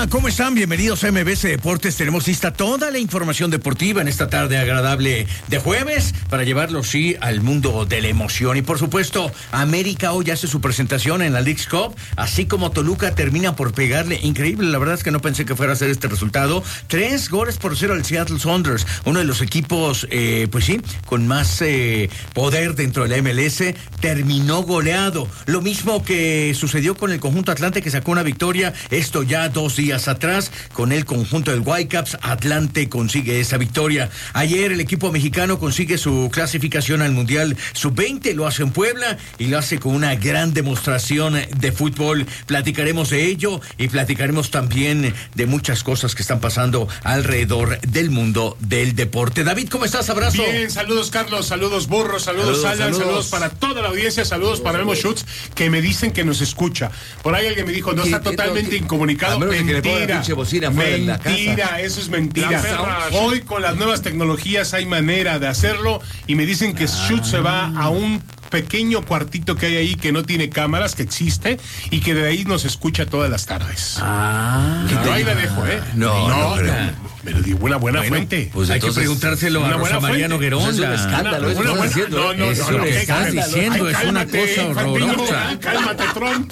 Hola, ¿cómo están? Bienvenidos a MBC Deportes. Tenemos lista toda la información deportiva en esta tarde agradable de jueves para llevarlo, sí, al mundo de la emoción. Y por supuesto, América hoy hace su presentación en la Leagues Cup, así como Toluca termina por pegarle. Increíble, la verdad es que no pensé que fuera a ser este resultado. 3-0 al Seattle Sounders, uno de los equipos, pues sí, con más poder dentro de la MLS, terminó goleado. Lo mismo que sucedió con el conjunto Atlante, que sacó una victoria, esto ya 2 días atrás, con el conjunto del Whitecaps. Atlante consigue esa victoria. Ayer el equipo mexicano consigue su clasificación al Mundial Sub-20, lo hace en Puebla y lo hace con una gran demostración de fútbol. Platicaremos de ello y platicaremos también de muchas cosas que están pasando alrededor del mundo del deporte. David, ¿cómo estás? Abrazo. Bien, saludos Carlos, saludos Burro, saludos Alan, saludos para toda la audiencia, saludos para Memo Schutz, que me dicen que nos escucha. Por ahí alguien me dijo, no está totalmente incomunicado. Mentira, eso es mentira. Hoy con las nuevas tecnologías hay manera de hacerlo y me dicen que Schutz se va a un pequeño cuartito que hay ahí que no tiene cámaras, que existe y que de ahí nos escucha todas las tardes. Pero ahí la dejo, me lo dio una buena fuente. Pues hay que preguntárselo a Rosa María Noguerón. Es un escándalo. Es lo que estás diciendo, es una cosa horrorosa. Cálmate, Trump.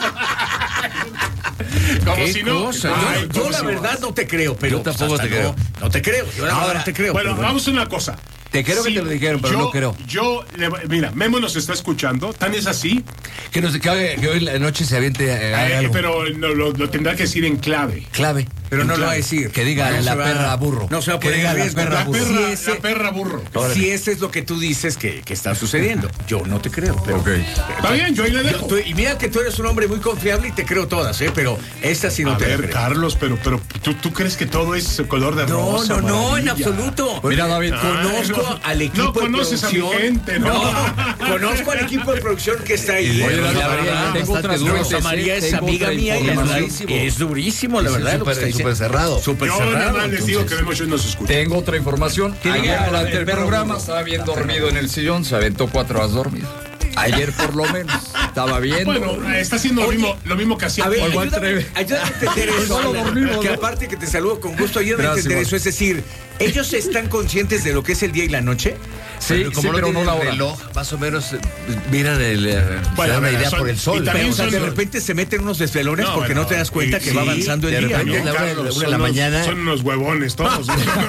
Como si no. Yo la verdad no te creo, pero yo tampoco te creo. No te creo. Yo la verdad no te creo. Bueno, vamos a una cosa. Te creo que te lo dijeron, pero no creo. Mira, Memo nos está escuchando, tan es así. Que hoy la noche se aviente algo. Pero lo tendrá que decir en clave. Clave. Pero no lo va a decir. Que diga la perra burro. No se va a poner en riesgo. La perra burro. Si ese es lo que tú dices que está sucediendo. Yo no te creo. Pero está bien, yo ahí le dejo. Y mira que tú eres un hombre muy confiable y te creo todas, pero esta sí no te creo. A ver, Carlos, pero ¿tú crees que todo es color de rosa? No, en absoluto. Mira, David, conozco al equipo de producción. No conoces a mi gente, conozco al equipo de producción que está ahí. Oye, la verdad, tengo otras Rosa María es amiga mía y es durísimo, la verdad. Súper cerrado. Yo nada más les digo que Memo nos escucha. Tengo otra información. Ayer durante el programa estaba bien dormido en el sillón, se aventó 4 horas dormido. Ayer por lo menos estaba viendo. Bueno, está haciendo lo mismo que hacía. A ver, ayúdame a entender eso, que aparte que te saludo con gusto, ayúdame a entender eso. Es decir, ¿ellos están conscientes de lo que es el día y la noche? Sí, pero no la hora. Reloj, más o menos miran la idea por el sol. Pero de repente se meten unos desvelones porque no te das cuenta que va avanzando el día. Una de la mañana. Son unos huevones todos.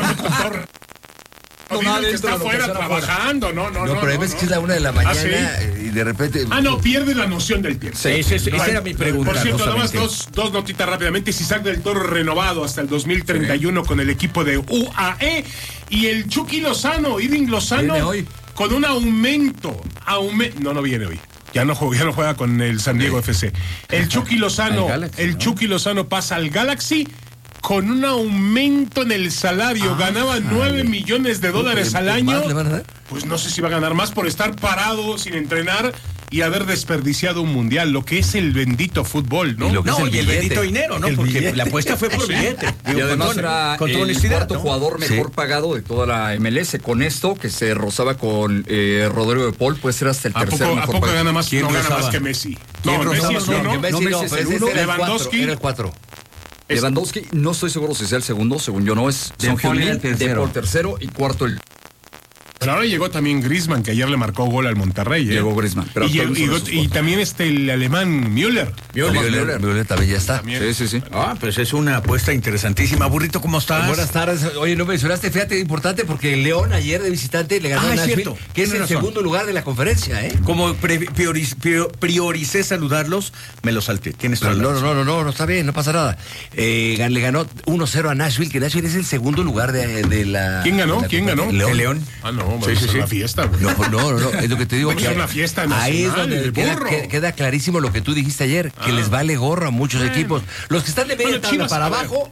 Que está afuera trabajando, no. Pero es que es la 1 de la mañana y de repente. Pierde la noción del tiempo. Sí, esa era mi pregunta. Por cierto, nada más dos notitas rápidamente. Isaac del Toro renovado hasta el 2031 con el equipo de UAE. Y el Chucky Lozano, Irving Lozano, con un aumento. No viene hoy. Ya no juega con el San Diego FC. El Chucky Lozano pasa al Galaxy con un aumento en el salario. Ganaba $9 millones al año. Pues no sé si va a ganar más por estar parado sin entrenar y haber desperdiciado un mundial, lo que es el bendito fútbol, ¿no? Y el bendito dinero, ¿no? Porque la apuesta fue por billete. Y además era el cuarto jugador mejor pagado de toda la MLS. Con esto, que se rozaba con Rodrigo de Paul, puede ser hasta el tercer mejor pagado. ¿A poco gana más que Messi? Messi es uno. Lewandowski era el 4. Lewandowski, no estoy seguro si sea el segundo, según yo no es. Son Heung-min, De Paul tercero y cuarto el. Pero ahora llegó también Griezmann, que ayer le marcó gol al Monterrey. Llegó Griezmann. Pero y también el alemán Müller. Müller también ya está. También. Sí. Pues es una apuesta interesantísima. Burrito, ¿cómo estás? Buenas tardes. Oye, no mencionaste, fíjate, importante, porque el León ayer de visitante le ganó a Nashville, que es el segundo lugar de la conferencia, Como prioricé saludarlos, me los salté. ¿Tienes toda la razón? No, está bien, no pasa nada. Le ganó 1-0 a Nashville, que Nashville es el segundo lugar de la... ¿Quién ganó? El León. No, es una fiesta, güey. No, es lo que te digo. Es una fiesta nacional. Ahí es donde queda clarísimo lo que tú dijiste ayer, que les vale gorro a muchos equipos. Los que están de media tabla para abajo,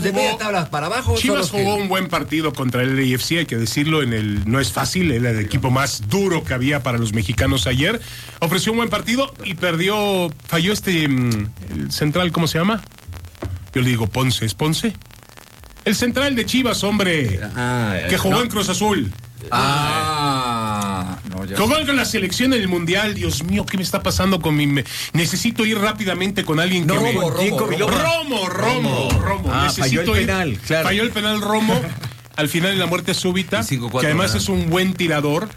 Chivas jugó un buen partido contra el LAFC, hay que decirlo, no es fácil, era el equipo más duro que había para los mexicanos ayer. Ofreció un buen partido y falló el central, ¿cómo se llama? Yo le digo Ponce, ¿es Ponce? El central de Chivas, hombre, que jugó en Cruz Azul. No, Con la selección en el Mundial, Dios mío, ¿qué me está pasando con mi... Necesito ir rápidamente con alguien que Romo. Necesito falló el penal, claro. Falló el penal Romo al final de la muerte súbita, que además es un buen tirador.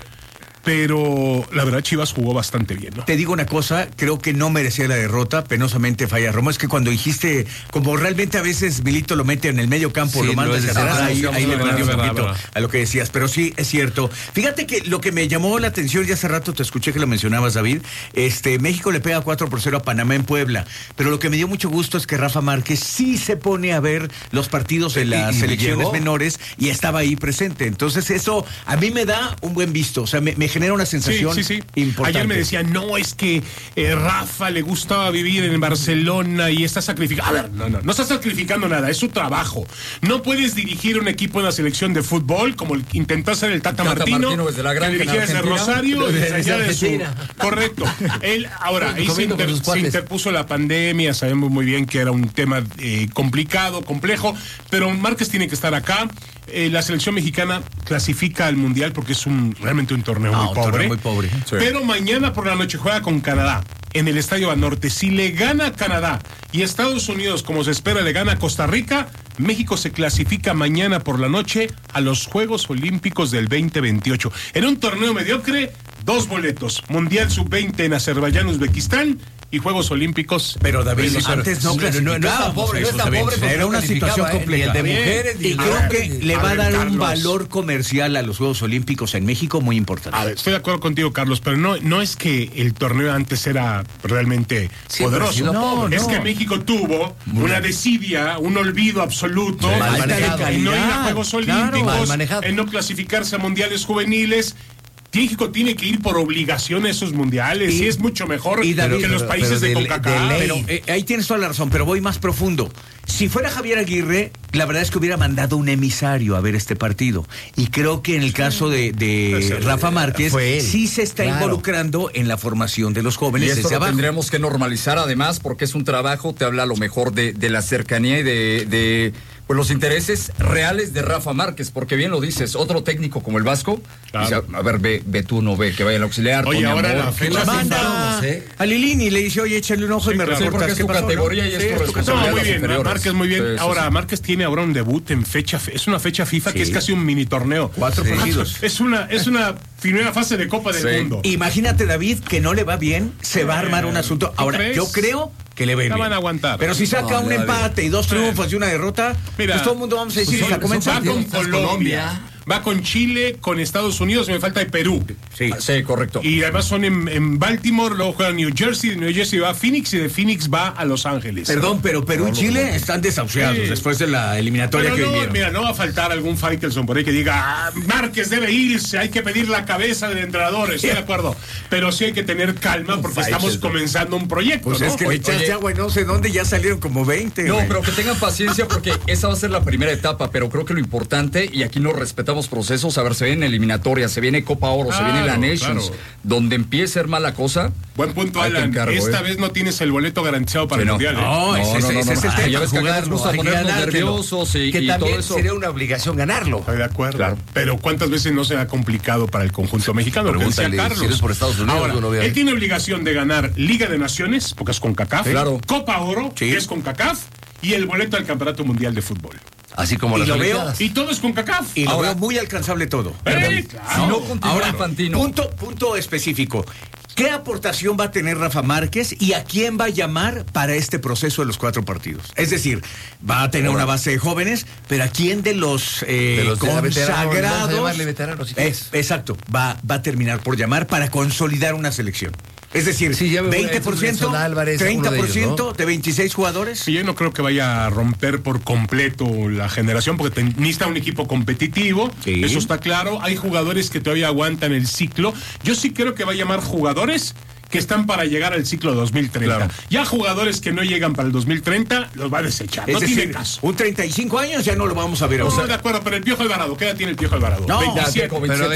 Pero la verdad Chivas jugó bastante bien, ¿no? Te digo una cosa, creo que no merecía la derrota, penosamente falla Romo. Es que cuando dijiste, como realmente a veces Milito lo mete en el medio campo, lo manda hacia atrás, ahí le perdió un poquito a lo que decías. Pero sí, es cierto. Fíjate que lo que me llamó la atención, ya hace rato te escuché que lo mencionabas, David, México le pega 4-0 a Panamá en Puebla, pero lo que me dio mucho gusto es que Rafa Márquez sí se pone a ver los partidos de las selecciones menores y estaba ahí presente. Entonces eso a mí me da un buen visto, o sea, me genera una sensación importante. Ayer me decían, no, es que Rafa le gustaba vivir en Barcelona y está sacrificando. A ver, no está sacrificando nada, es su trabajo. No puedes dirigir un equipo en la selección de fútbol como intentó hacer el Tata Martino desde la que dirigía desde Rosario, desde allá de su... Correcto. Él, ahora, ahí se interpuso la pandemia, sabemos muy bien que era un tema complicado, complejo, pero Márquez tiene que estar acá. La selección mexicana clasifica al Mundial porque es realmente un torneo muy pobre. Sí. Pero mañana por la noche juega con Canadá en el Estadio Banorte. Si le gana a Canadá y Estados Unidos, como se espera, le gana a Costa Rica, México se clasifica mañana por la noche a los Juegos Olímpicos del 2028. En un torneo mediocre, 2 boletos. Mundial Sub-20 en Azerbaiyán, Uzbekistán y Juegos Olímpicos. Pero David, antes no es tan pobre, era una situación compleja. De mujeres, y creo que le va a dar un valor comercial a los Juegos Olímpicos en México muy importante. A ver, estoy de acuerdo contigo, Carlos, pero no es que el torneo antes era realmente poderoso. No, es que México tuvo una desidia, un olvido absoluto en no ir a Juegos Olímpicos, en no clasificarse a mundiales juveniles. México tiene que ir por obligación a esos mundiales y es mucho mejor que los países de CONCACAF. Pero ahí tienes toda la razón, pero voy más profundo. Si fuera Javier Aguirre, la verdad es que hubiera mandado un emisario a ver este partido. Y creo que en el caso de Rafa Márquez, sí se está involucrando en la formación de los jóvenes. Y esto lo tendríamos que normalizar además, porque es un trabajo, te habla a lo mejor de la cercanía y de pues los intereses reales de Rafa Márquez, porque bien lo dices, otro técnico como el Vasco, dice, a ver, ve tú, no ve, que vaya el auxiliar. Oye, ahora la fecha manda a Lilini y le dice, oye, échale un ojo y me reportas. Porque es tu categoría y es tu responsabilidad. Muy bien, Márquez muy bien. Ahora, Márquez tiene ahora un debut en es una fecha FIFA que es casi un mini torneo. 4 partidos. Es una primera fase de Copa del Mundo. Imagínate, David, que no le va bien, se va a armar un asunto. Ahora, yo creo que le va bien. Van a aguantar. Pero si saca un empate y 2 triunfos y una derrota, mira, pues todo el mundo vamos a decir, va con Colombia, va con Chile, con Estados Unidos, me falta de Perú. Sí, correcto. Y además son en Baltimore, luego juegan New Jersey, de New Jersey va a Phoenix y de Phoenix va a Los Ángeles. Perdón, pero Perú y Chile están desahuciados después de la eliminatoria que vivieron. Mira, no va a faltar algún Faitelson por ahí que diga, Márquez debe irse, hay que pedir la cabeza del entrenador, estoy de acuerdo. Pero sí hay que tener calma porque estamos comenzando un proyecto, pues ¿no? Es que le echaste agua y no sé dónde, ya salieron como 20. No, pero que tengan paciencia porque esa va a ser la primera etapa, pero creo que lo importante, y aquí no respetamos procesos, a ver, se viene eliminatoria, se viene Copa Oro, se viene la Nations, donde empiece a ser mala cosa. Buen punto, Alan. Esta vez no tienes el boleto garantizado para el Mundial. No, ese es el tema. Ya ves que nos gusta ponernos nerviosos y también todo eso. Sería una obligación ganarlo. Estoy de acuerdo. Claro. Pero ¿cuántas veces no se ha complicado para el conjunto mexicano? Lo que decía Carlos. Si eres por Estados Unidos, ahora, él tiene obligación de ganar Liga de Naciones, porque es CONCACAF, Copa Oro, que es CONCACAF, y el boleto al Campeonato Mundial de Fútbol. Así como y las lo Olimpiadas. veo y todo es CONCACAF. Y lo veo muy alcanzable todo. Claro. Si no continúa Infantino. Punto específico. ¿Qué aportación va a tener Rafa Márquez y a quién va a llamar para este proceso de los 4 partidos? Es decir, va a tener una base de jóvenes, pero ¿a quién de los consagrados? Veteranos, exacto, va a terminar por llamar para consolidar una selección. Es decir, 20%, Álvarez, 30% de 26 jugadores. Sí, yo no creo que vaya a romper por completo la generación, porque necesita un equipo competitivo, eso está claro. Hay jugadores que todavía aguantan el ciclo. Yo sí creo que va a llamar jugadores que están para llegar al ciclo 2030. Claro. Ya jugadores que no llegan para el 2030 los va a desechar. No tiene caso. Un 35 años ya no lo vamos a ver. No, de acuerdo, pero el Piojo Alvarado, ¿qué edad tiene el Piojo Alvarado? No, 27.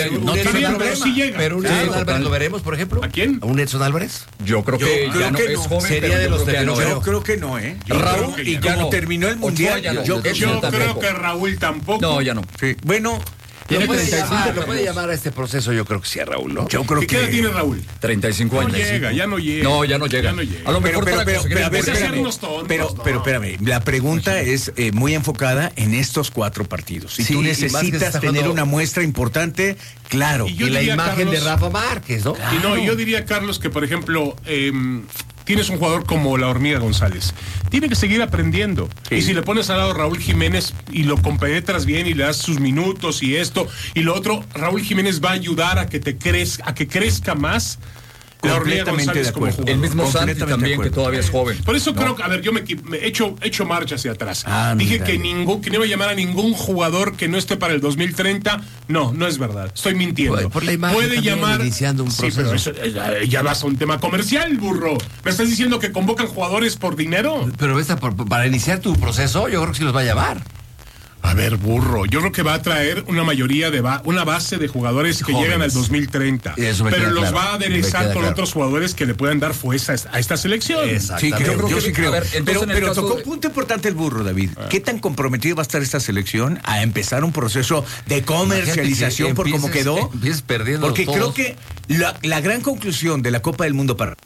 Pero sí llega. Pero un Edson Álvarez lo veremos, por ejemplo. ¿A quién? ¿A un Edson Álvarez? Yo creo que ya no es joven. Sería de los Yo creo que no, ¿eh? Raúl, y como terminó el Mundial, yo creo que Raúl tampoco. No, ya no. Sí. Bueno, Tiene 35. Lo puede llamar a este proceso, yo creo que sí, Raúl, ¿no? Yo creo que... ¿Qué edad tiene Raúl? 35 años. Ya no llega. No, ya no llega. A lo mejor pero, para conseguir a ver, pero espérame, la pregunta es muy enfocada en estos 4 partidos. Si Sí, tú y más que necesitas está tener jugando- una muestra importante, claro. Y yo Y la diría, imagen de Carlos- Rafa Márquez, ¿no? Y no, yo diría, Carlos, que por ejemplo, tienes un jugador como la Hormiga González. Tiene que seguir aprendiendo. Sí. Y si le pones al lado Raúl Jiménez y lo compenetras bien y le das sus minutos y esto y lo otro, Raúl Jiménez va a ayudar a que crezca más la Hormiga Completamente González de como acuerdo. jugador. El mismo Santi Completamente de también, que acuerdo. todavía es joven. Por eso creo que, a ver, yo me he hecho marcha hacia atrás. Dije Ándale. que no iba a llamar a ningún jugador que no esté para el 2030. No es verdad. Estoy mintiendo. Por la imagen Puede también, llamar. iniciando un Sí, pero proceso. ya vas a un tema comercial, burro. ¿Me estás diciendo que convocan jugadores por dinero? Pero para iniciar tu proceso, yo creo que sí los va a llamar. A ver, burro, yo creo que va a traer una mayoría una base de jugadores que Jóvenes. llegan al 2030. Eso me Pero queda los claro. va a Me aderezar queda con claro. otros jugadores que le puedan dar fuerza a esta selección. Sí, creo, yo sí creo. A ver, entonces, en el pero caso tocó de- un punto importante el burro, David. ¿Qué tan comprometido va a estar esta selección a empezar un proceso de comercialización Imagínate por que cómo quedó? empieces perdiendo Porque creo todos. que la gran conclusión de la Copa del Mundo para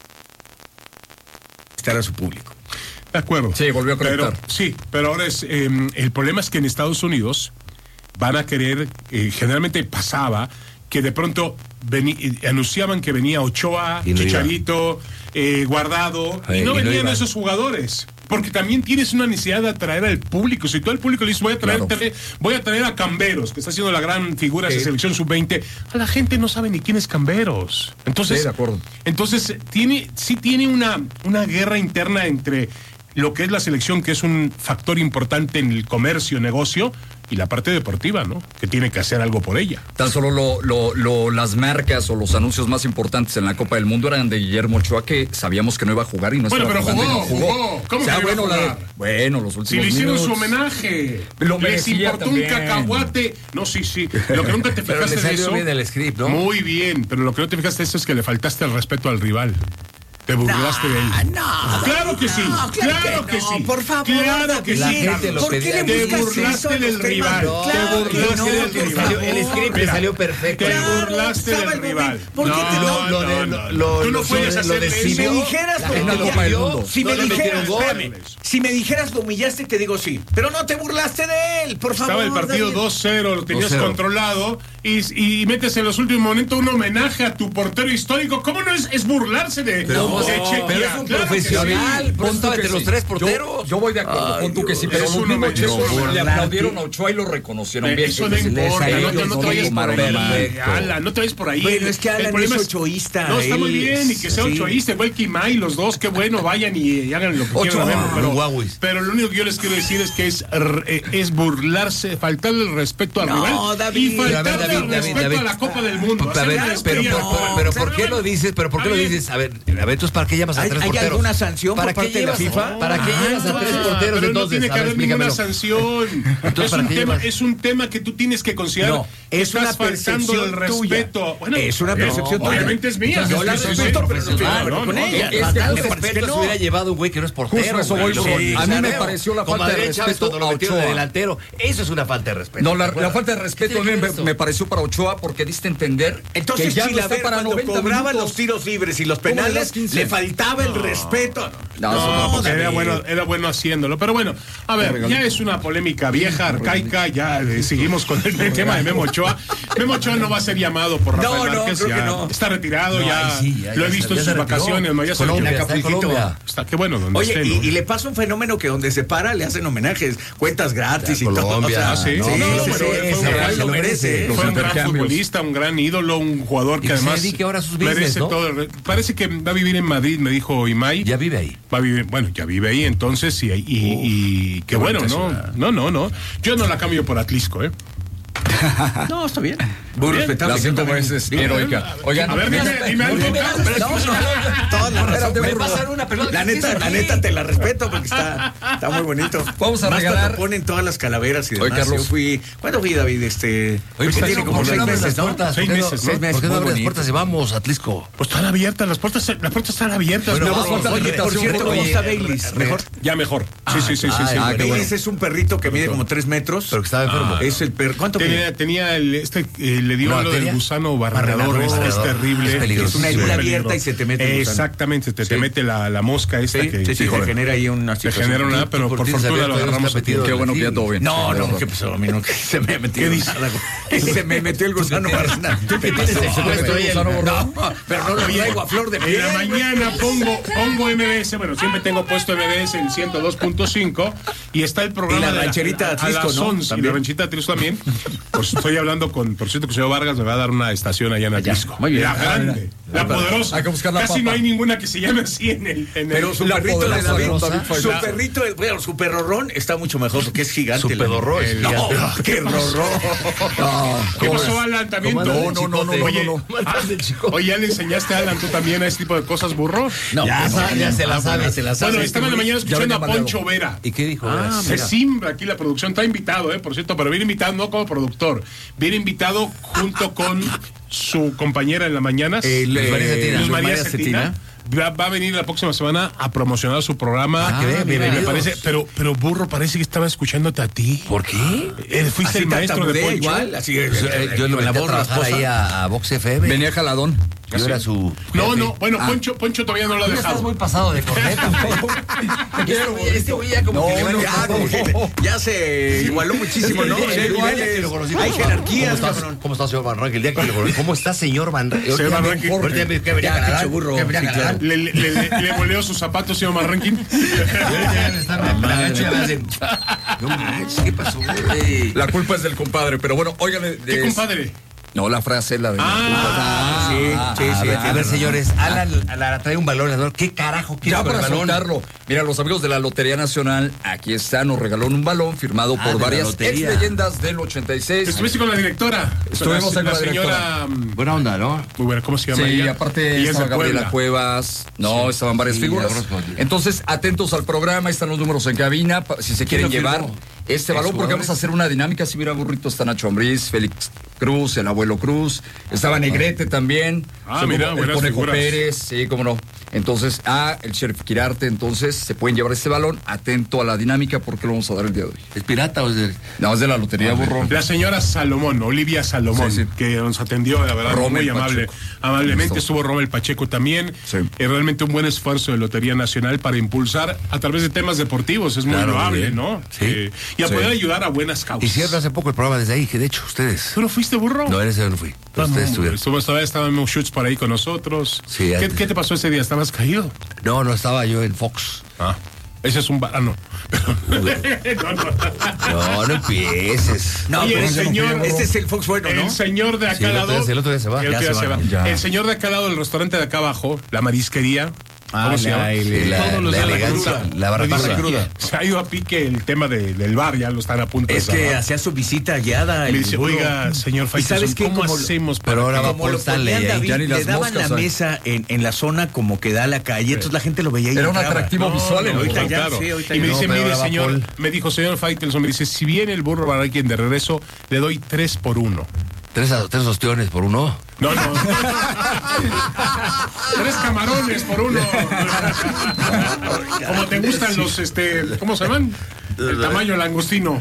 estar a su público. De acuerdo. Sí, volvió a conectar. Pero ahora el problema es que en Estados Unidos van a querer, generalmente pasaba que de pronto anunciaban que venía Ochoa, Y no Chicharito, Guardado, y no venían iban. esos jugadores. Porque también tienes una necesidad de atraer al público. Si tú al público le dices, voy a traer a Camberos, que está siendo la gran figura de esa selección sub-20, a la gente no sabe ni quién es Camberos. Entonces, Sí, de acuerdo. entonces tiene una guerra interna entre lo que es la selección, que es un factor importante en el comercio, negocio, y la parte deportiva, ¿no? Que tiene que hacer algo por ella. Tan solo las marcas o los anuncios más importantes en la Copa del Mundo eran de Guillermo Ochoa, que sabíamos que no iba a jugar y no Bueno, estaba pero jugando y no jugó. ¿Cómo O sea, que no iba a bueno, jugar? bueno, los últimos Si le hicieron minutos. su homenaje, Lo les merecía importó también. un cacahuate. No, sí. Lo que nunca te Pero fijaste le de salió eso. bien el script, ¿no? Muy bien, pero lo que no te fijaste de eso es que le faltaste el respeto al rival. Te burlaste de él. No, Claro que sí, claro que sí. Por favor, Claro que la sí. gente lo ¿Por qué pedía. le Te buscas burlaste eso a los del temas? rival. No, Te claro burlaste que no, del por rival. favor. El script le Mira, salió perfecto. Te Claro, burlaste estaba del el rival. momento. ¿Por qué te Tú no puedes hacer eso. Si me dijeras La lo gente Copa del humillaste, Mundo. si me No le metieron dijeras, gol. espérame, si me dijeras lo humillaste, te digo sí. Pero no te burlaste de él, por favor. Estaba el partido David. 2-0, lo tenías 2-0. controlado y metes en los últimos momentos un homenaje a tu portero histórico. ¿Cómo no es burlarse de Chequia? pero es un Claro que sí. profesional. Por eso estaba entre los 3 porteros. Yo voy de acuerdo, pon tú que sí, pero es los un mismos homenaje. checos No, le burlarte. aplaudieron a Ochoa y lo reconocieron bien. Eso no importa, salió no te vayas por ahí. perfecto. Alan, no te vayas por ahí. Bueno, es que Alan El problema es ochoísta, No, está muy él bien, y que sea sí. ochoísta, igual que Imai, los dos, qué bueno, vayan y hagan lo que Ochoa, quieran. los guauis. Pero lo único que yo les quiero decir es que es burlarse, faltarle el respeto al No, rival David. y faltarle A ver, el respeto a la Copa del Mundo. A ver, Hacer pero, una pero, espía. ¿por qué lo dices? ¿Pero por qué lo dices? A ver, entonces, ¿para qué llamas a ¿Hay 3 porteros? alguna sanción ¿Para por qué parte de la llevas- FIFA? ¿Para qué llevas a 3 porteros Pero entonces? no tiene que A ver, haber ninguna explícamelo. sanción. Entonces, ¿para qué llevas? Es un tema que tú tienes que considerar. No, es una Estás faltando percepción el respeto. tuya. Bueno, Es una percepción tuya. Obviamente es mía. Yo la Sí, sí, respeto, sí, pero no estoy de acuerdo con ella. Es que Me con parece respeto que se no. hubiera llevado un güey que no es portero. Justo eso voy, güey. a mí me pareció la Como falta de Adrián Chávez respeto cuando lo a metieron de Ochoa. delantero. Eso es una falta de respeto. No, la Recuerda. falta de respeto ¿Qué a mí tiene que ver me eso? pareció para Ochoa porque diste a entender Entonces, que ya no está Chilaver, para cuando 90 cobraban minutos. los tiros libres y los ¿Cómo le das penales, 15? le faltaba el respeto. No, porque David. era bueno haciéndolo. Pero bueno, a ver, ya es una polémica vieja, arcaica. Ya seguimos con el tema de Memo Ochoa. Memo Ochoa no va a ser llamado por Rafael No, Márquez. creo ya que no. Está retirado, No, ya. ahí sí, Lo he visto en ya sus se retiró. vacaciones. No, ya se Colombia, retiró. está en Colombia. Está, qué bueno, donde Oye, esté, ¿no? y le pasa un fenómeno que donde se para le hacen homenajes, cuentas gratis y todo. Colombia. O sea, sí. sí, No, sí, pero sí, fue ese un gran- Rafael lo merece. Fue un gran intercambios. futbolista, un gran ídolo, un jugador que Y que se además dedique ahora a sus business, merece ¿no? todo. Parece que va a vivir en Madrid, me dijo Imai. Ya vive ahí. Va a vivir, bueno, ya vive ahí, entonces, y qué bueno, bonita ¿no? ciudad. No. Yo no la cambio por Atlisco, ¿eh? No, está bien. Muy Bien. respetable. La 5 veces heroica. Oigan, A ver, dime algo. Todas las Espérate, razones. burro. pasaron una pelota. La neta te la respeto porque está muy bonito. Vamos a Más regalar- cuando ponen todas las calaveras y Oye, demás. Carlos. Yo fui, ¿cuándo fui, David? Oye, Pues ¿por qué tiene no- como por qué 6 no abres meses, las ¿no? puertas? 6 ¿Por qué no- meses, ¿no? Seis meses. ¿Por qué no Muy abres las bonito. puertas y vamos a Atlisco? Pues están abiertas, las puertas están abiertas. Bueno, No, vamos, falta oye, invitación, Por cierto, burro. ¿cómo está Baileys? ¿Mejor? Ya mejor. Sí. Ese es un perrito que mide como 3 metros. Pero que estaba enfermo. Es el perro. ¿Cuánto mide? Le dio algo del gusano barrenador. Es terrible. Es peligroso. Es una herida abierta y se te mete el gusano. Exactamente, te mete la mosca esta que te genera ahí una situación. Te genera una, pero por fortuna lo agarramos a Qué bueno que ya todo bien. No, ¿qué pasó? A mí no, se me metió. Se me metió el gusano barrenador. ¿Tú qué tienes el gusano borrón? No, pero no lo traigo a flor de piel. En la mañana pongo MBS, bueno, siempre tengo puesto MBS en 102.5 y está el programa y la rancherita a las 11, y la rancherita Atlisco también. Pues estoy hablando por cierto, que el señor Vargas me va a dar una estación allá en Atlisco. Muy bien. La grande, la poderosa. Hay que buscar la Casi papa. no hay ninguna que se llame así en el pero su perrito de poderosa David, David su perrito, bueno, su perrorrón está mucho mejor porque es gigante. Su pedorrón. No, qué horror. ¿Qué pasó, Alan? También No. Oye, ¿ya le enseñaste a Alan tú también a ese tipo de cosas, burro? No, Ya se la sabe. Bueno, estaba en la mañana escuchando a Poncho Vera. ¿Y qué dijo? Se simbra aquí la producción. Está invitado, por cierto, pero viene invitado no como productor. Viene invitado junto con su compañera en la mañana, Luz María Cetina. Va a venir la próxima semana a promocionar su programa. Me parece, pero burro, parece que estaba escuchándote a ti. ¿Por qué? Fuiste el maestro de Poncho. Igual, así Yo lo metí a trabajar ahí a Vox FM. Venía jaladón. Yo era su No, bueno, Poncho todavía no lo ha dejado. Estás muy pasado de corneta. Este güey ya como ya se igualó muchísimo, ¿no? Hay jerarquías, cabrón. ¿Cómo está, señor Van Ranking? El día que lo conocí. ¿Cómo está, señor Van Ranking? Señor Van Ranking. Que venía a ganar. Le boleó sus zapatos, señor Van Ranking. ¿Qué pasó, güey? La culpa es del compadre, pero bueno, oigan. ¿Qué compadre? No, la frase la de. Sí. A ver, señores, Alan trae un balón. ¿Qué carajo quiere Ya con el para balón? soltarlo. Mira, los amigos de la Lotería Nacional, aquí está, nos regaló un balón firmado por de la varias lotería. ex leyendas del 86. Estuviste con la directora. Estuvimos con con la señora. Buena onda, ¿no? Muy buena, ¿cómo se llama Sí, ella? aparte Ella es estaba de Gabriela Puebla. Cuevas. No, estaban varias Sí, figuras. la conozco. Entonces, atentos al programa, están los números en cabina, si se quieren lo llevar firmó? este balón, porque vamos a hacer una dinámica. Si mira, burrito, está Nacho Ambriz, Félix Cruz, el abuelo Cruz, estaba Negrete también, Mira, el buenas Conejo figuras. Pérez, sí, cómo no. Entonces, el Sheriff Quirarte, entonces, se pueden llevar este balón, atento a la dinámica, porque lo vamos a dar el día de hoy. ¿Es pirata o es de...? No, es de la lotería, burro. La señora Salomón, Olivia Salomón, Sí. que nos atendió, la verdad, Rommel muy amable. Pacheco. Amablemente estuvo Rommel Pacheco también. Sí. Realmente un buen esfuerzo de Lotería Nacional para impulsar a través de temas deportivos. Es muy Claro, loable, bien. ¿no? Sí. Y a poder ayudar a buenas causas. Hicieron hace poco el programa desde ahí, que de hecho ustedes... ¿Tú no fuiste, burro? No, en ese no fui. Pero ustedes estuvieron. Todavía estábamos shoots por ahí con nosotros. Sí, ¿Qué, antes. ¿Qué te pasó ese día? ¿Estabas caído? No, estaba yo en Fox. Ese es un no. No empieces. No, Oye, pero el señor, este es el Fox bueno, ¿no? El señor de acá Sí, el al otro lado. día- el otro día se va. El otro Ya día se se va. va. Ya. El señor de acá al lado del restaurante de acá abajo, la marisquería. ¿Cómo se llama? Todos los la de elegancia, cruda. la barra Me dice, cruda. Se ha ido a pique el tema del bar, ya lo están a punto de Es que cerrar. hacía su visita guiada. Me el dice, burro. oiga, señor ¿Y Faitelson, sabes qué? ¿cómo Como- hacemos para Pero ahora que- va Como Paul lo Stanley ponían, ahí. David, Ya ni las le daban moscas la hay. mesa en la zona como que da a la calle, entonces la gente lo veía y Era un entraba. atractivo visual en el ahorita lugar. ya, Claro. sí, ahorita Y me ya. dice, No, pero mire, ahora va señor, Paul. me dijo, señor Faitelson, me dice, si viene el burro Barranqui de regreso, le doy 3 por 1. Tres ostiones por uno. No. 3 camarones por 1. Como te gustan los, ¿cómo se llaman? El tamaño langostino.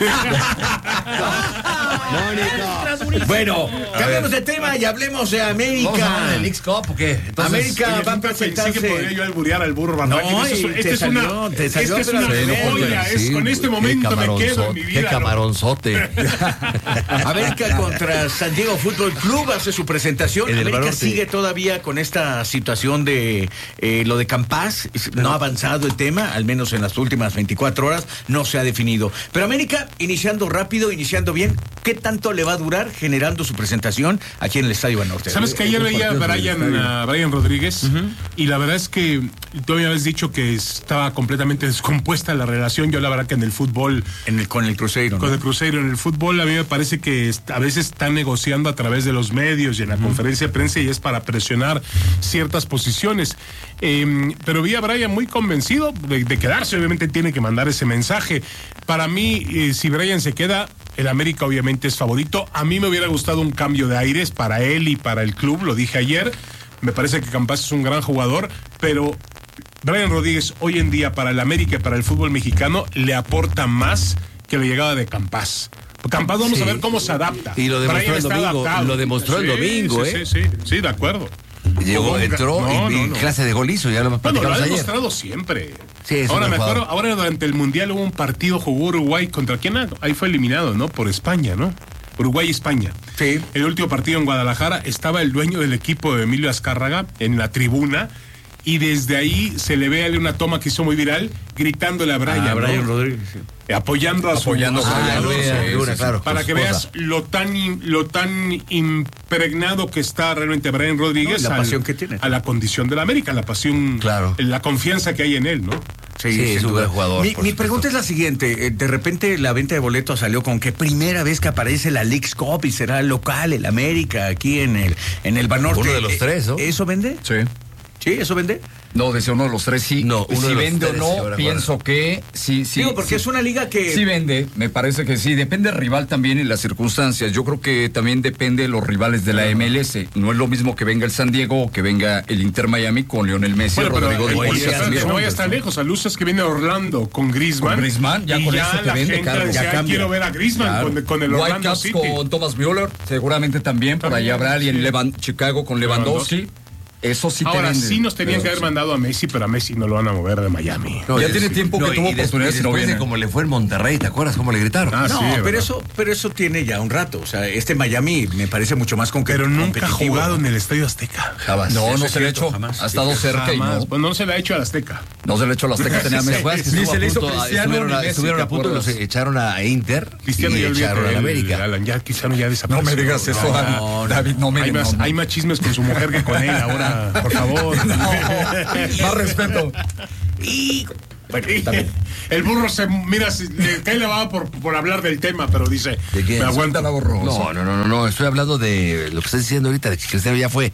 Bueno, cambiemos de tema y hablemos de ¿Vamos a hablar América. del Leagues Cup o qué? Entonces, América Oye, va a nunca pensé que podría presentarse. yo alburear al burro Barranqui. No, Esta y te es salió, una, te salió, esta es pero una sí, no joya. podía Es con este momento me quedo en mi vida. Qué camaronzote. América contra San Diego Fútbol Club hace su presentación. En el América Banorte. sigue todavía con esta situación de lo de Campás. No ha avanzado el tema, al menos en las últimas 24 horas no se ha definido. Pero América iniciando rápido, iniciando bien. ¿Qué tanto le va a durar generando su presentación aquí en el Estadio Banorte? ¿Sabes que ayer veía a Brian Rodríguez? Y la verdad es que tú me habías dicho que estaba completamente descompuesta la relación. Yo la verdad que en el fútbol, Con el Cruzeiro, ¿no? con el Cruzeiro, en el fútbol a mí me parece que a veces están negociando a través de los medios y en la conferencia de prensa y es para presionar ciertas posiciones. Pero vi a Brian muy convencido de quedarse. Obviamente tiene que mandar ese mensaje. Para mí, si Brian se queda, el América obviamente es favorito. A mí me hubiera gustado un cambio de aires para él y para el club, lo dije ayer. Me parece que Campás es un gran jugador, pero Brian Rodríguez hoy en día para el América y para el fútbol mexicano le aporta más que la llegada de Campás. Campás vamos a ver cómo se adapta. Y lo demostró el domingo. Lo demostró el domingo, Sí, de acuerdo. Llegó, entró y clase de gol hizo, ya lo hemos platicado ayer. Lo ha demostrado siempre. Sí, ahora durante el Mundial hubo un partido, jugó Uruguay contra quién, ahí fue eliminado, ¿no? Por España, ¿no? Uruguay-España. Sí. El último partido en Guadalajara estaba el dueño del equipo de Emilio Azcárraga en la tribuna y desde ahí se le ve una toma que hizo muy viral gritándole a Brian Rodríguez. Apoyando a Brian, claro, para que veas lo tan impregnado que está realmente Brian Rodríguez, la pasión que tiene, a la condición de la América, la pasión, la confianza que hay en él, ¿no? Sí, es un gran jugador. Mi pregunta es la siguiente: de repente la venta de boletos salió con que primera vez que aparece la Leagues Cup y será local el América aquí en el Banorte. Uno de los tres, ¿no? ¿Eso vende? Sí. ¿Sí? ¿Eso vende? No, decía uno de los tres, sí. No, uno si de los vende tres, o no, pienso que sí. Digo, porque es una liga que... Sí vende, me parece que sí. Depende del rival también y las circunstancias. Yo creo que también depende de los rivales de la MLS. No es lo mismo que venga el San Diego o que venga el Inter Miami con Lionel Messi, Rodrigo de Paul. No vayas tan lejos. A luces que viene Orlando con Griezmann. Con Griezmann, ya con eso te vende, claro. Ya quiero ver a Griezmann con el Orlando Whitecaps City. con Thomas Müller, seguramente también. Por allá habrá alguien en Chicago con Lewandowski. Eso sí. Ahora sí nos tenían que haber mandado a Messi, pero a Messi no lo van a mover de Miami. No, ya tiene tiempo que tuvo oportunidades y no viene. Como le fue en Monterrey, ¿te acuerdas cómo le gritaron? Pero eso tiene ya un rato. O sea, Miami me parece mucho más Pero nunca ha jugado en el Estadio Azteca. Jamás. No se le ha hecho. Ha estado cerca y no. Pues no se le ha hecho al Azteca. No se le ha hecho al Azteca. Tenía Messi. Ni se le hizo Cristiano. Estuvieron a punto, los echaron a Inter. Cristiano y echaron a América. Ya Cristiano ya desapareció. No me digas eso, David. No me digas. Hay más chismes con su mujer que con él ahora, por favor. Más respeto. Y bueno, el burro le cae la baba por hablar del tema, pero dice, ¿de qué? Me aguanta la burro. No, estoy hablando de lo que estás diciendo ahorita, de que Cristiano ya fue,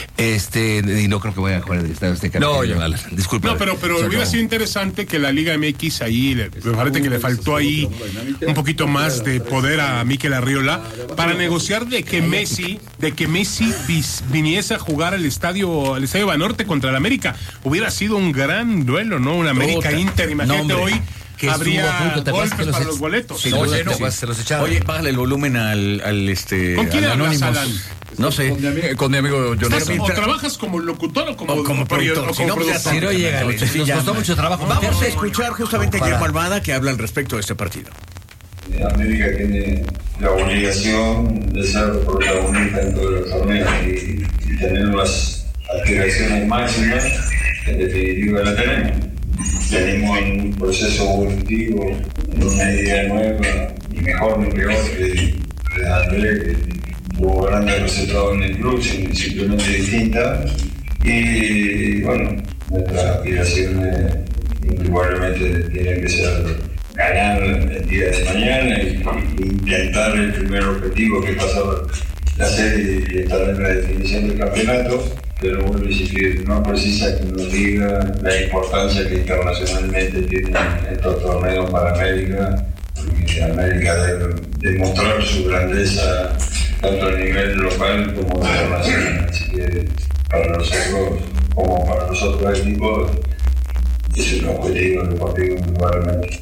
y no creo que vaya a jugar en el Estadio Azteca. Disculpa. No, pero hubiera sido interesante que la Liga MX ahí, me parece que le faltó ahí un poquito más de poder a Mikel Arriola para negociar de que Messi viniese a jugar al estadio Banorte contra el América. Hubiera sido un gran duelo, ¿no? Un América Inter, imagínate hoy que habría golpes para los boletos. Se los echaron. Oye, bájale el volumen al ¿Con quién hablas, Alan? No sé. Con mi amigo Jonathan. ¿O trabajas como locutor o como productor? Si no llega, nos costó mucho trabajo. Vamos a escuchar justamente a Guillermo Almada que habla al respecto de este partido. América tiene la obligación de ser protagonista en todos los torneos y tener las aspiraciones máximas, en definitiva la tenemos. Tenemos un proceso evolutivo, una idea nueva y mejor ni peor que André, que tuvo grandes resultados en el club, simplemente distinta. Y bueno, nuestras aspiraciones indudablemente tienen que ser ganar el día de mañana e intentar el primer objetivo, que es pasar la serie y estar en la definición del campeonato. Pero vuelvo a insistir, no precisa que nos diga la importancia que internacionalmente tienen estos torneos para América, porque América debe demostrar su grandeza tanto a nivel local como internacional. Así que para nosotros, como para los otros equipos, es un objetivo deportivo indudablemente.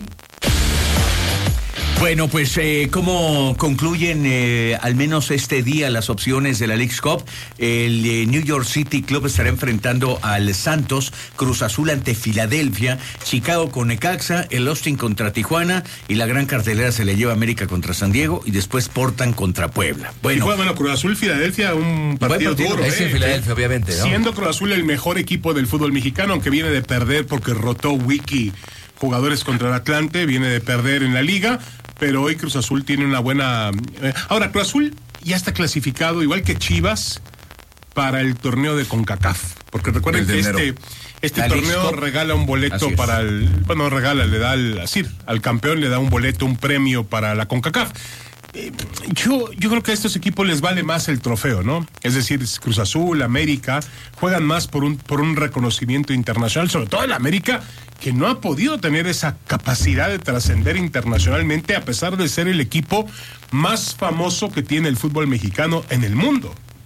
Bueno, pues ¿cómo concluyen al menos este día las opciones de la Leagues Cup? El New York City Club estará enfrentando al Santos, Cruz Azul ante Filadelfia, Chicago con Necaxa, el Austin contra Tijuana y la gran cartelera se le lleva América contra San Diego y después Portland contra Puebla. Bueno, Cruz Azul, Filadelfia, un partido duro. Es en Filadelfia, obviamente, ¿no? Siendo Cruz Azul el mejor equipo del fútbol mexicano, aunque viene de perder porque rotó Wiki jugadores contra el Atlante, viene de perder en la liga, pero hoy Cruz Azul tiene una buena... Ahora, Cruz Azul ya está clasificado, igual que Chivas, para el torneo de CONCACAF, porque recuerden que este torneo regala un boleto para el... Bueno, le da al campeón le da un boleto, un premio para la CONCACAF. Yo creo que a estos equipos les vale más el trofeo, ¿no? Es decir, Cruz Azul, América, juegan más por un reconocimiento internacional, sobre todo el América, que no ha podido tener esa capacidad de trascender internacionalmente a pesar de ser el equipo más famoso que tiene el fútbol mexicano en el mundo.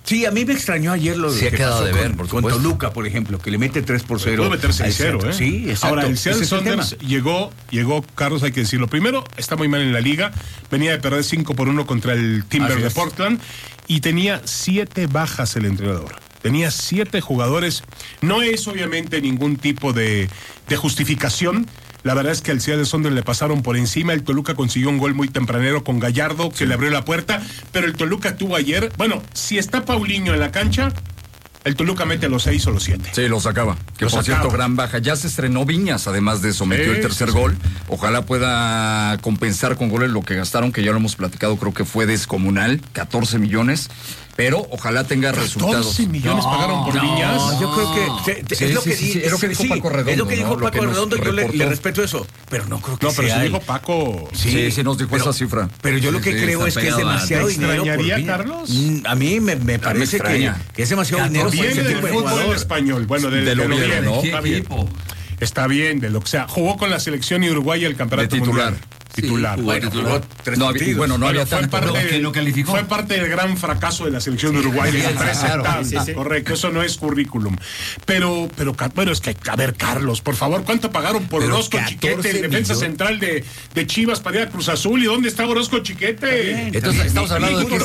Sí, a mí me extrañó ayer lo sí, que ha quedado pasó de ver, por con Toluca, por ejemplo, que le mete 3-0. Puede meter 6-0, ¿eh? Sí, exacto. Ahora, el Seattle Sounders llegó, Carlos, hay que decirlo. Primero, está muy mal en la liga. Venía de perder 5-1 contra el Timber de Portland. Y tenía 7 bajas el entrenador. Tenía 7 jugadores. No es obviamente ningún tipo de justificación. La verdad es que al Seattle Sounders le pasaron por encima. El Toluca consiguió un gol muy tempranero con Gallardo, que le abrió la puerta. Pero el Toluca tuvo ayer... Bueno, si está Paulinho en la cancha, el Toluca mete los 6 o los 7. Sí, lo sacaba. Que por cierto, gran baja. Ya se estrenó Viñas, además de eso. Metió el tercer gol. Ojalá pueda compensar con goles lo que gastaron, que ya lo hemos platicado, creo que fue descomunal. 14 millones. Pero ojalá tenga resultados. 14 millones pagaron por Viñas. No, yo creo que es lo que dijo Paco Redondo. Es lo que dijo Paco Redondo, yo le respeto eso. Pero no creo que sea. No, pero si dijo Paco. Sí, nos dijo esa cifra. Pero yo lo que creo es que es demasiado dinero. ¿Extrañaría, Carlos? A mí me parece que es demasiado dinero. Viene del fútbol español. Bueno, de lo viene, ¿no? Está bien, de lo que sea. Jugó con la selección uruguaya el campeonato mundial. Titular. Jugó 3 partidos. Bueno, no había tanto. Lo calificó. Fue parte del gran fracaso de la selección uruguaya. Correcto, eso no es currículum. Pero bueno, es que, a ver, Carlos, por favor, ¿cuánto pagaron por Orozco Chiquete, el defensa central de Chivas para ir a Cruz Azul? ¿Y dónde está Orozco Chiquete? Entonces, estamos hablando de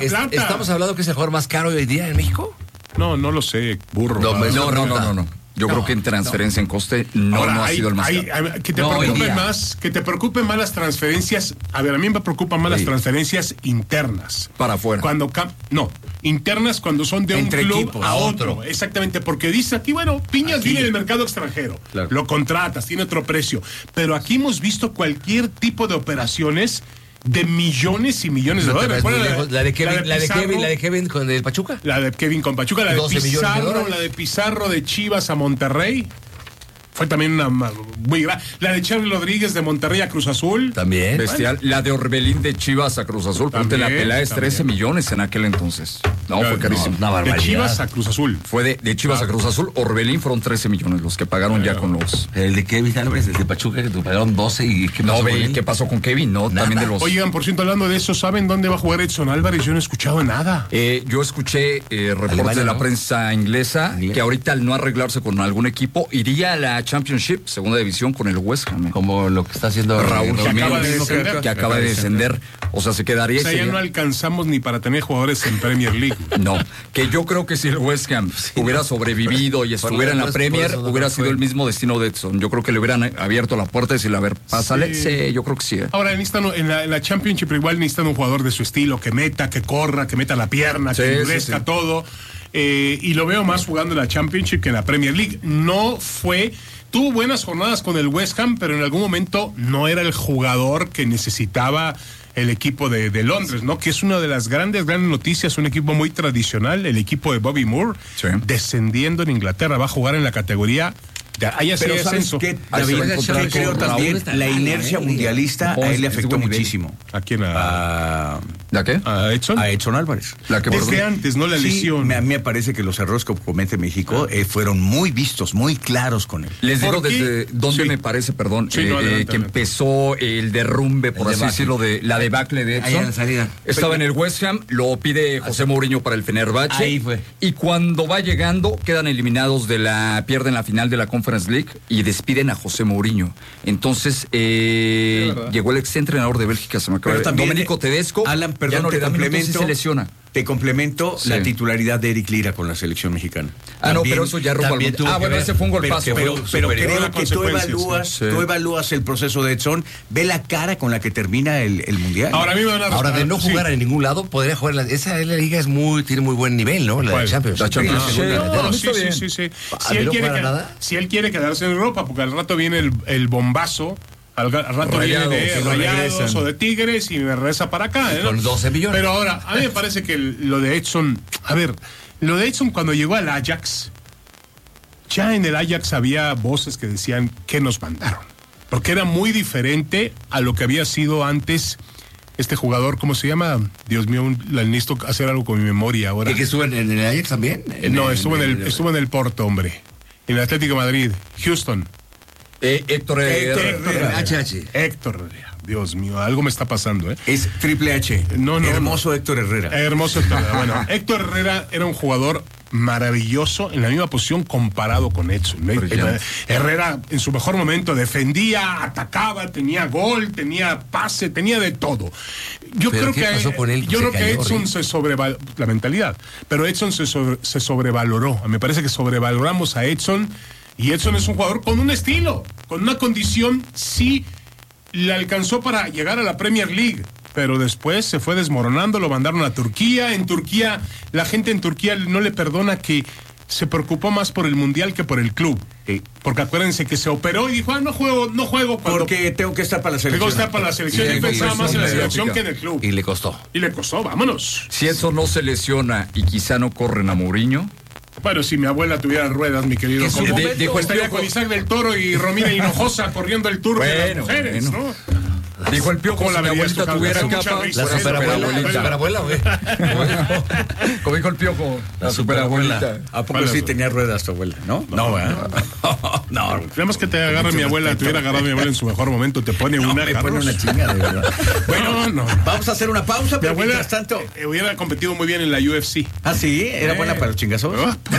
que es el jugador más caro hoy día en México. No lo sé, burro. No. Yo creo que en transferencia en coste no ha sido el más caro. Que te preocupen más las transferencias. A ver, a mí me preocupan más las transferencias internas. Para afuera. Internas cuando son de entre un club equipos, a otro. Exactamente, porque dice aquí, bueno, Piñas viene del mercado extranjero. Claro. Lo contratas, tiene otro precio. Pero aquí hemos visto cualquier tipo de operaciones de millones y millones de dólares. La de Kevin con el Pachuca. La de Kevin con Pachuca, la de Pizarro de Chivas a Monterrey. Fue también una muy grande. La de Charlie Rodríguez de Monterrey a Cruz Azul. También. Bestial. La de Orbelín de Chivas a Cruz Azul. Ponte la Peláez, 13 millones en aquel entonces. Fue carísimo. Una barbaridad. De Chivas a Cruz Azul. Fue de Chivas a Cruz Azul. Orbelín fueron 13 millones los que pagaron ya con los... El de Kevin Álvarez, el de Pachuca, que pagaron 12 y... ¿Qué pasó con Kevin? También de los... Oigan, por cierto, hablando de eso, ¿saben dónde va a jugar Edson Álvarez? Yo no he escuchado nada. Yo escuché reportes de la prensa inglesa que ahorita al no arreglarse con algún equipo, iría a la Championship, segunda división, con el West Ham. Como lo que está haciendo Raúl Jiménez, que acaba de descender. O sea, se quedaría... ya no alcanzamos ni para tener jugadores en Premier League. No, que yo creo que si el West Ham hubiera sobrevivido y estuviera en la Premier, hubiera sido el mismo destino de Edson. Yo creo que le hubieran abierto la puerta y decirle, a ver, pásale. Sí, yo creo que sí. Ahora, en la Championship igual necesitan un jugador de su estilo, que meta, que corra, que meta la pierna, que endurezca todo. Y lo veo más jugando en la Championship que en la Premier League. Tuvo buenas jornadas con el West Ham, pero en algún momento no era el jugador que necesitaba el equipo de Londres, ¿no? Que es una de las grandes noticias, un equipo muy tradicional, el equipo de Bobby Moore, descendiendo en Inglaterra, va a jugar en la categoría... Pero ¿sabes qué, David? Yo creo también la inercia mundialista a él le afectó muchísimo. ¿A quién? ¿La qué? ¿A Edson? A Edson Álvarez. Desde antes, ¿no? La lesión. A mí me parece que los errores que comete México fueron muy vistos, muy claros con él. Les digo desde dónde me parece, que empezó el derrumbe, por así decirlo, de la debacle de Edson. Estaba en el West Ham, lo pide José Mourinho para el Fenerbahce. Ahí fue. Y cuando va llegando, quedan eliminados pierden la final de la Conference League y despiden a José Mourinho. Entonces llegó el exentrenador de Bélgica, se me acaba de Domenico Tedesco. Alan, perdón, ya no le da minutos y se lesiona. Te complemento la titularidad de Eric Lira con la selección mexicana. Pero eso ya rumbo al bueno, ese fue un golpazo. Pero creo que tú evalúas el proceso de Edson, ve la cara con la que termina el Mundial. Ahora, de no jugar en ningún lado, podría jugar esa liga tiene muy buen nivel, ¿no? La Champions. Sí. Si él quiere quedarse en Europa, porque al rato viene el bombazo. Al rato viene de Rayados o de Tigres y me regresa para acá. Con 12 millones. Pero ahora, a mí me parece que lo de Edson... A ver, lo de Edson cuando llegó al Ajax, ya en el Ajax había voces que decían que nos mandaron. Porque era muy diferente a lo que había sido antes este jugador, ¿cómo se llama? Dios mío, necesito hacer algo con mi memoria ahora. ¿Que estuvo en el Ajax también? Estuvo en el Porto, hombre. En el Atlético de Madrid, Houston. Héctor Herrera. Héctor Herrera. Dios mío, algo me está pasando, ¿eh? Es Triple H. No. Hermoso Héctor Herrera. Hermoso Héctor Herrera. Bueno, Héctor Herrera era un jugador maravilloso en la misma posición comparado con Edson. Herrera en su mejor momento defendía, atacaba, tenía gol, tenía pase, tenía de todo. Yo creo que Edson se sobrevaloró la mentalidad, pero Edson se sobrevaloró. Me parece que sobrevaloramos a Edson, y Edson es un jugador con un estilo, con una condición, sí le alcanzó para llegar a la Premier League, pero después se fue desmoronando, lo mandaron a Turquía. En Turquía, la gente en Turquía no le perdona que se preocupó más por el Mundial que por el club. Porque acuérdense que se operó y dijo, no juego. Porque tengo que estar para la selección. Tengo que estar para la selección. Él pensaba más en la selección que en el club. Y le costó, vámonos. Si Edson no se lesiona y quizá no corren a Mourinho. Bueno, si mi abuela tuviera ruedas, mi querido, dijo, estaría con Isaac del Toro y Romina Hinojosa corriendo el tour de las mujeres, ¿no? Dijo el Piojo, si mi abuelita tuviera capa, la superabuela, güey. Como dijo el Piojo, la superabuelita. ¿A poco sí tenía ruedas tu abuela? ¿No? No, ¿verdad? No. Tenemos que te agarre mi abuela, te hubiera agarrado mi abuela en su mejor momento, te pone una. Me pone una chinga, de verdad. Bueno, vamos a hacer una pausa, pero mi abuela, mientras tanto. Hubiera competido muy bien en la UFC. ¿Ah, sí? ¿Era buena para los chingazos?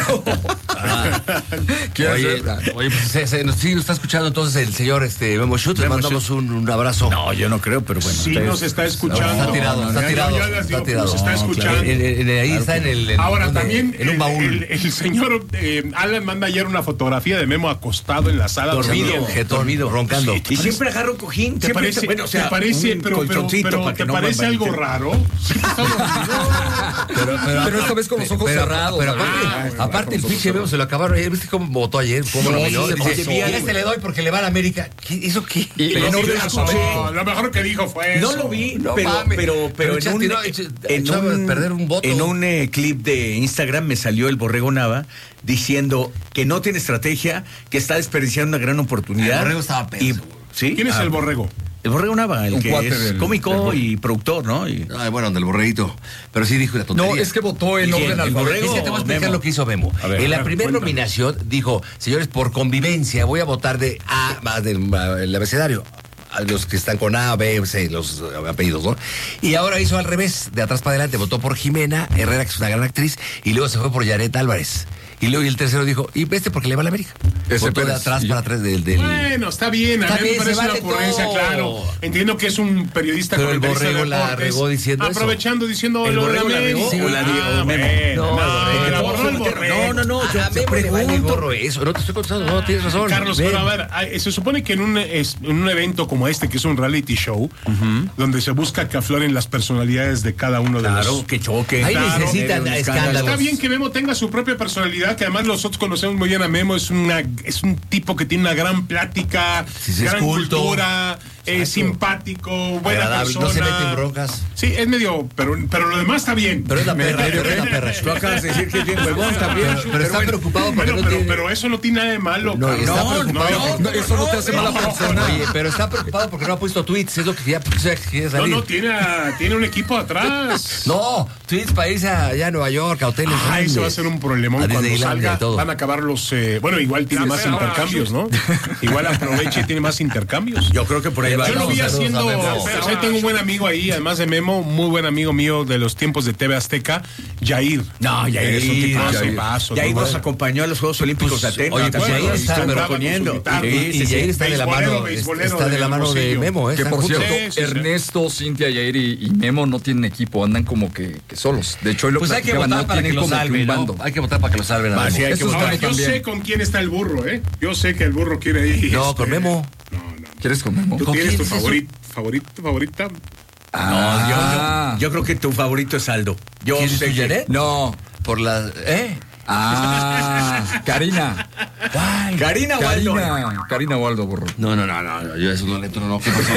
Oye, pues sí, nos está escuchando entonces el señor Memo Schutz. Le mandamos un abrazo. No, yo no creo, pero bueno. Sí, nos está escuchando. Está tirado. Nos está escuchando. Ahí está en el. Ahora también, en un baúl. El señor Alan manda ayer una fotografía de Memo acostado en la sala. Dormido, roncando. Y siempre agarra un cojín. ¿Te parece? Bueno, ¿te parece? Pero ¿te parece algo raro? Pero esta vez con los ojos cerrados. Pero aparte el pinche Memo se lo acabaron ayer. ¿Viste cómo votó ayer? ¿Cómo lo miró? Le doy porque le va a la América. ¿Eso qué? Lo mejor que dijo fue eso. No lo vi, pero en un clip de Instagram me salió el Borrego Nava diciendo que no tiene estrategia, que está desperdiciando una gran oportunidad. El Borrego estaba pedo. ¿Sí? ¿Quién es el Borrego? El Borrego Nava, el que es cómico y productor, ¿no? Bueno, del Borreguito. Pero sí dijo la tontería. No, es que votó en orden al Borrego. Es que te voy a explicar lo que hizo Memo. En la primera nominación dijo, señores, por convivencia voy a votar de A más del abecedario. A los que están con A, B, C, los apellidos, ¿no? Y ahora hizo al revés, de atrás para adelante, votó por Jimena Herrera, que es una gran actriz, y luego se fue por Yaret Álvarez. Y luego el tercero dijo, y porque le va a la América. Votó de atrás para atrás del... Bueno, está bien, a mí me parece una ocurrencia, claro. Entiendo que es un periodista. Pero el Borrego la regó diciendo aprovechando, diciendo el Borrego la regó. No, yo te pregunto. Eso, no te estoy contando, no, tienes razón. Carlos, pero a ver, se supone que en un evento como este, que es un reality show, donde se busca que afloren las personalidades de cada uno de los... Claro, que choque. Ahí necesitan escándalos. Está bien que Memo tenga su propia personalidad, que además nosotros conocemos muy bien a Memo, es un tipo que tiene una gran plática, gran cultura, simpático, buena agradable, persona. No se mete en broncas. Sí, es medio, pero lo demás está bien. Pero es la perra. Tú acabas de decir que es bien huevón también. Pero está preocupado porque pero eso no tiene nada de malo. No, está preocupado. Eso no te hace mala persona. Oye, pero está preocupado porque no ha puesto tweets, es lo que ya quiere salir. No, tiene un equipo atrás. No, tweets para irse allá a Nueva York, a hoteles. Eso va a ser un problemón cuando salga. Van a acabar los... bueno, igual tiene más intercambios, ¿no? Igual aprovecha y tiene más intercambios. Yo creo que por ahí va. Yo lo vi haciendo... Tengo un buen amigo ahí, además de Memo, muy buen amigo mío de los tiempos de TV Azteca, Yair. No, Yair es un tipazo. Yair nos acompañó a los Juegos Olímpicos de Atenas. Oye, pues Yair está proponiendo. Y Yair está de la mano de Memo. Que por cierto, Ernesto, Cintia, Yair y Memo no tienen equipo, andan como que solos. De hecho, pues hay que votar para que lo salven, ¿no? Hay que votar para que lo salven. Yo sé con quién está el burro, ¿eh? Yo sé que el burro quiere ir. No, con Memo. ¿Quieres con Memo? ¿Tú tienes tu favorita? Yo creo que tu favorito es Aldo. Yo sé que... No. Por la... Karina. ¿Cuál? Karina Waldo. Karina Waldo, burro. No, yo eso no le entro, no. ¿Qué pasó?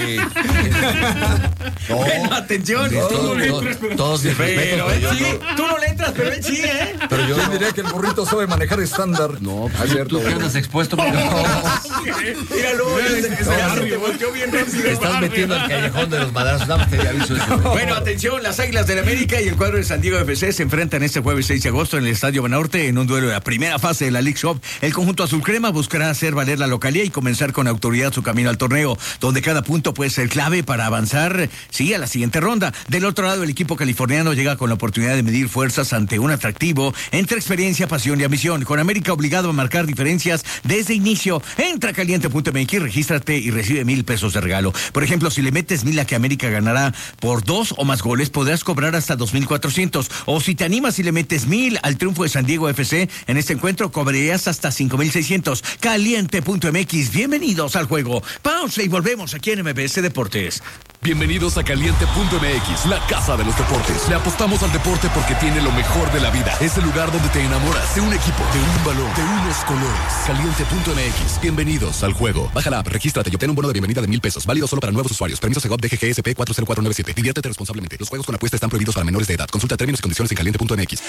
Bueno, atención. Todos mis respetos. Tú no le entras, pero él sí, ¿eh? Pero yo diría que el burrito sabe manejar estándar. No, pues tú que andas expuesto. Míralo. volteó bien rápido. Te estás metiendo al callejón de los madrazos. Nada más te aviso eso. Bueno, atención, las Águilas del América y el cuadro de San Diego FC se enfrentan este jueves 6 de agosto en el Estadio Banorte en un duelo de la primera fase de la League Cup. El conjunto azul crema buscará hacer valer la localía y comenzar con autoridad su camino al torneo, donde cada punto puede ser clave para avanzar, sí, a la siguiente ronda. Del otro lado, el equipo californiano llega con la oportunidad de medir fuerzas ante un atractivo entre experiencia, pasión y ambición. Con América obligado a marcar diferencias desde inicio. Entra a caliente.mx, regístrate y recibe $1,000 de regalo. Por ejemplo, si le metes 1,000 a que América ganará por 2 o más goles, podrás cobrar hasta 2,400. O si te animas y le metes 1,000 al triunfo de San Diego FC en este encuentro, cobrarías hasta 5,600. Caliente.mx, bienvenidos al juego. Pausa y volvemos aquí en MBS Deportes. Bienvenidos a Caliente.mx, la casa de los deportes. Le apostamos al deporte porque tiene lo mejor de la vida. Es el lugar donde te enamoras de un equipo, de un balón, de unos colores. Caliente.mx, bienvenidos al juego. Baja la app, regístrate y obtén un bono de bienvenida de $1,000. Válido solo para nuevos usuarios. Permiso Segov DGGSP 40497. Diviértete responsablemente. Los juegos con apuesta están prohibidos para menores de edad. Consulta términos y condiciones en Caliente.mx.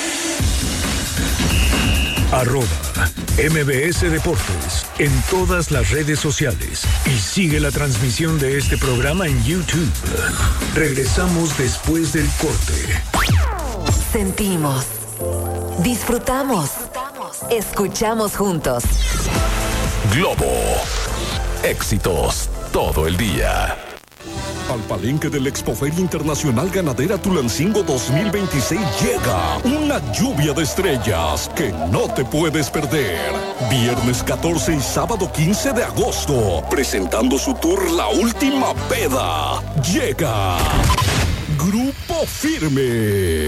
@MBS Deportes en todas las redes sociales y sigue la transmisión de este programa en YouTube. Regresamos después del corte. Sentimos, disfrutamos, escuchamos juntos. Globo. Éxitos todo el día. Al palenque del Expoferia Internacional Ganadera Tulancingo 2026 llega una lluvia de estrellas que no te puedes perder. Viernes 14 y sábado 15 de agosto, presentando su tour La Última Peda. Llega Grupo Firme.